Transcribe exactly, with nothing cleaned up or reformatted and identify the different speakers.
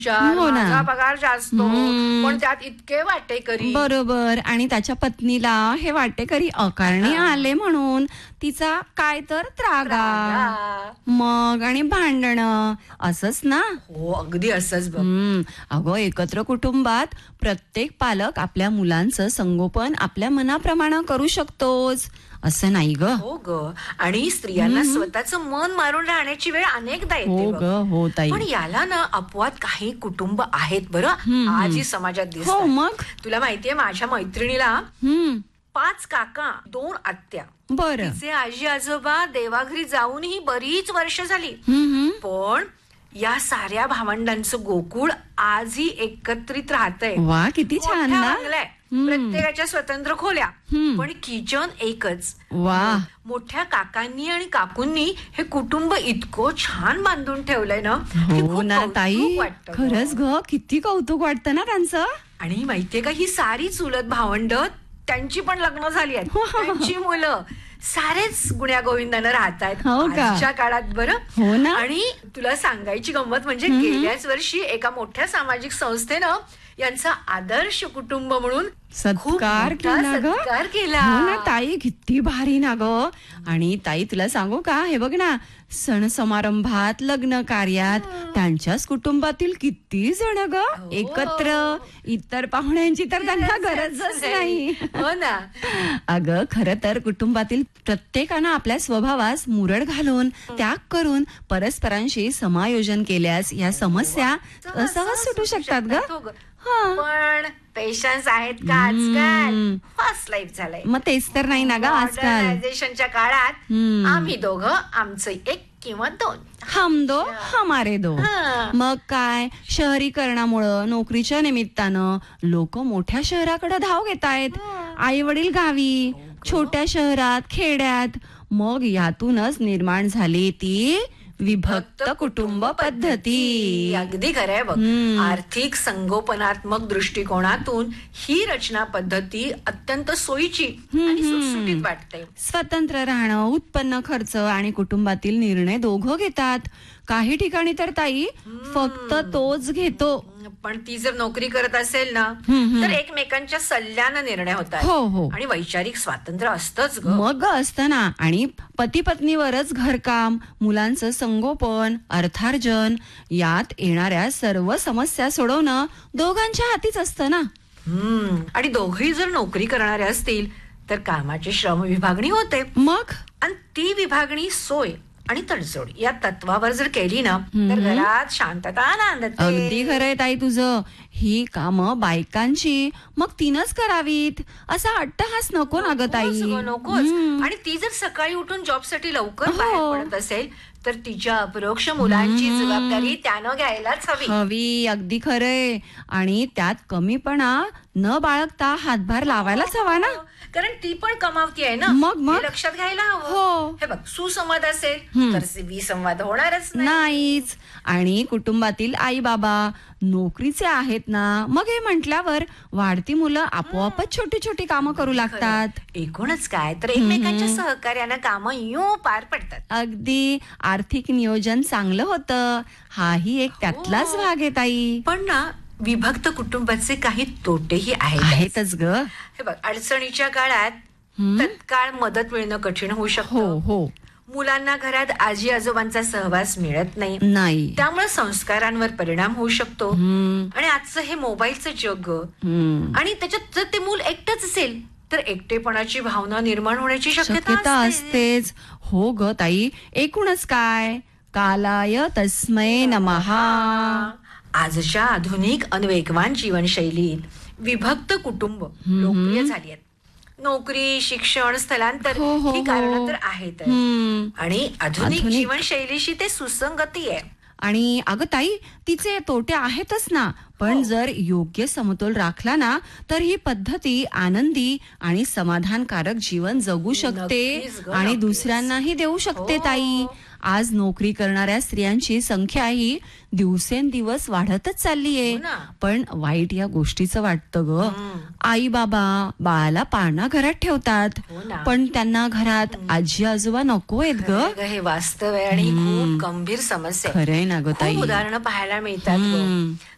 Speaker 1: चार,
Speaker 2: हो ना.
Speaker 1: माझा पगार जास्त
Speaker 2: हम्म.
Speaker 1: पण त्यात इतके वाटेकरी.
Speaker 2: बरोबर. आणि त्याच्या पत्नीला हे वाटेकरी अकारणी आले म्हणून तिचा काय तर त्रागा,
Speaker 1: रागा.
Speaker 2: मग आणि भांडणं असंच ना.
Speaker 1: हो अगदी असंच बघ.
Speaker 2: हम्म. अगं एकत्र कुटुंबात प्रत्येक पालक आपल्या मुलांचं संगोपन आपल्या मनाप्रमाणे करू शकतोच असं नाही ग.
Speaker 1: हो ग. आणि स्त्रियांना स्वतःचं मन मारून राहण्याची वेळ अनेकदा
Speaker 2: हो
Speaker 1: येते
Speaker 2: ग.
Speaker 1: बघ.
Speaker 2: हो ताई.
Speaker 1: पण याला ना अपवाद काही कुटुंब आहेत बरं आजही समाजात
Speaker 2: हो
Speaker 1: दिसतात.
Speaker 2: मग.
Speaker 1: तुला माहितीये माझ्या मैत्रिणीला
Speaker 2: हम्म.
Speaker 1: पाच काका दोन आत्या,
Speaker 2: बरं.
Speaker 1: तिचे आजी आजोबा देवाघरी जाऊनही बरीच वर्ष झाली.
Speaker 2: हम्म.
Speaker 1: पण या साऱ्या भावंडांचं गोकुळ आजही एकत्रित राहतंय.
Speaker 2: वा किती छान
Speaker 1: मोठा
Speaker 2: ना.
Speaker 1: बंगला आहे. प्रत्येकाच्या स्वतंत्र खोल्या पण किचन एकच.
Speaker 2: वा.
Speaker 1: मोठ्या काकांनी आणि काकूंनी हे कुटुंब इतकं छान बांधून ठेवलंय ना की
Speaker 2: हो
Speaker 1: खूप
Speaker 2: ना
Speaker 1: कौतुक
Speaker 2: ताई.
Speaker 1: वाटतं.
Speaker 2: खरंच ग किती कौतुक वाटतं ना त्यांचं.
Speaker 1: आणि माहितीये का ही सारी चुलत भावंड त्यांची पण लग्न झाली आहेत. त्यांची मुलं सारेच गुण्या गोविंदानं राहतायत
Speaker 2: हो का?
Speaker 1: आजच्या काळात बरं.
Speaker 2: हो ना.
Speaker 1: आणि तुला सांगायची गंमत म्हणजे गेल्याच वर्षी एका मोठ्या सामाजिक संस्थेनं यांचा आदर्श कुटुंब म्हणून खूप
Speaker 2: सत्कार
Speaker 1: मोठा
Speaker 2: केला ग.
Speaker 1: सत्कार केला.
Speaker 2: हो ना ताई किती भारी ना ग. आणि ताई तुला सांगू का हे बघ ना सण समारंभात लग्न कार्यात त्यांच्याच कुटुंबातील किती जण ग एकत्र. इतर पाहुण्यांची तर त्यांना गरजच नाही.
Speaker 1: हो ना.
Speaker 2: अगं खरं तर कुटुंबातील प्रत्येकानं आपल्या स्वभावास मुरड घालून त्याग करून परस्परांशी समायोजन केल्यास या समस्या सहज सुटू शकतात ग.
Speaker 1: हो ग.
Speaker 2: हा.
Speaker 1: पण पेशन्स आहेत का आजकाल? फास्ट लाईफ झालंय.
Speaker 2: मग तेच तर नाही ना ग आजकाल.
Speaker 1: मॉडर्नायझेशनच्या काळात आम्ही दोघं आमचं एक किंवा दोन.
Speaker 2: हम दो हमारे दो.
Speaker 1: हा.
Speaker 2: मग काय शहरीकरणामुळं नोकरीच्या निमित्तानं लोक मोठ्या शहराकडे धाव घेत आहेत. आई वडील गावी, छोट्या शहरात, खेड्यात. मग यातूनच निर्माण झाली ती विभक्त कुटुंब पद्धती.
Speaker 1: अगदी खरंय बघ.
Speaker 2: हम्म.
Speaker 1: आर्थिक संगोपनात्मक दृष्टिकोनातून ही रचना पद्धती अत्यंत सोयीची आणि सुटसुटीत वाटते.
Speaker 2: स्वतंत्र राहणं, उत्पन्न खर्च आणि कुटुंबातील निर्णय दोघं घेतात. काही ठिकाणी तर ताई फक्त तोच घेतो.
Speaker 1: पण ती जर नोकरी करत असेल ना तर एकमेकांच्या सल्ल्यानं निर्णय होतात.
Speaker 2: हो हो.
Speaker 1: आणि वैचारिक स्वातंत्र्य असतंच ग.
Speaker 2: मग असतं ना. आणि पती पत्नीवरच घरकाम, मुलांचं संगोपन, अर्थार्जन यात येणाऱ्या सर्व समस्या सोडवणं दोघांच्या हातीच असतं ना.
Speaker 1: हम्म. आणि दोघही जर नोकरी करणारे असतील तर कामाची श्रम विभागणी होते.
Speaker 2: मग
Speaker 1: आणि ती विभागणी सोय आणि तडजोड या तत्वावर जर केली ना तर घरात शांतता नांदते.
Speaker 2: अगदी खरंय ताई तुझं. ही कामं बायकांची मग तिनंच करावीत असा अट्टहास नको ना ग ताई.
Speaker 1: नकोच ग, नकोच. आणि ती जर सकाळी उठून जॉब साठी लवकर बाहेर पडत असेल तर तिच्या अपरोक्ष मुलांची जबाबदारी त्यानं घ्यायलाच हवी.
Speaker 2: हवी. अगदी खरंय. आणि त्यात कमीपणा न बाळगता हातभार लावायलाच हवा ना.
Speaker 1: कारण ती पण कमावती आहे ना.
Speaker 2: मग मग
Speaker 1: हे लक्षात घ्यायला हवं.
Speaker 2: हो.
Speaker 1: हे बघ सुसंवाद असेल तर विसंवाद होणारच नाही.
Speaker 2: नाहीच. आणि कुटुंबातील आई बाबा नोकरीचे आहेत ना मग हे म्हटल्यावर वाढती मुलं आपोआपच छोटी छोटी कामं करू लागतात.
Speaker 1: एकूणच काय तर एकमेकांच्या सहकार्यानं कामं यू पार पडतात.
Speaker 2: अगदी आर्थिक नियोजन चांगलं होतं. हाही एक त्यातलाच भाग आहे ताई.
Speaker 1: पण ना विभक्त कुटुंबाचे काही तोटेही आहेत.
Speaker 2: आहेतच ग.
Speaker 1: हे बघ अडचणीच्या काळात तत्काळ मदत मिळणं कठीण होऊ
Speaker 2: हो
Speaker 1: शकतं.
Speaker 2: हो.
Speaker 1: मुलांना घरात आजी आजोबांचा सहवास मिळत नाही.
Speaker 2: नाही.
Speaker 1: त्यामुळे संस्कारांवर परिणाम होऊ शकतो. आणि आजचं हे मोबाईलचं जग
Speaker 2: हम्म.
Speaker 1: आणि त्याच्यात जर ते मूल एकटंच असेल तर एकटेपणाची भावना निर्माण होण्याची
Speaker 2: शक्यता
Speaker 1: शक्यता असते.
Speaker 2: असतेच. हो ग ताई. एकूणच काय कालाय तस्मै नमहा.
Speaker 1: आजच्या आधुनिक आणि वेगवान जीवनशैलीत विभक्त कुटुंब लोकप्रिय झाली आहेत. नोकरी, शिक्षण, स्थलांतर
Speaker 2: हो, हो,
Speaker 1: ही कारणं
Speaker 2: हो.
Speaker 1: तर आहेत.
Speaker 2: हम्म.
Speaker 1: आणि आधुनिक
Speaker 2: आधुनिक.
Speaker 1: जीवनशैलीशी ते सुसंगती आहे.
Speaker 2: आणि अगं ताई तिचे तोटे आहेतच ना. पण जर योग्य समतोल राखला ना तर ही पद्धती आनंदी आणि समाधानकारक जीवन जगू शकते.
Speaker 1: नक्कीच ग,
Speaker 2: आणि
Speaker 1: नक्कीच.
Speaker 2: दुसऱ्यांनाही देऊ शकते
Speaker 1: हो.
Speaker 2: ताई. आज नोकरी करणाऱ्या स्त्रियांची संख्या ही दिवसेंदिवस वाढतच चाललीये.
Speaker 1: हो ना.
Speaker 2: पण वाईट या गोष्टीचं वाटतं ग. आई बाबा बाळाला पाळणा घरात ठेवतात
Speaker 1: हो ना.
Speaker 2: पण त्यांना घरात आजी आजोबा नको आहेत ग.
Speaker 1: खरंय ग, हे वास्तव आहे आणि ही खूप गंभीर समस्या आहे.
Speaker 2: खरंय ना ग ताई.
Speaker 1: खूप उदाहरणं पाहायला मिळतात ग.
Speaker 2: हम्म.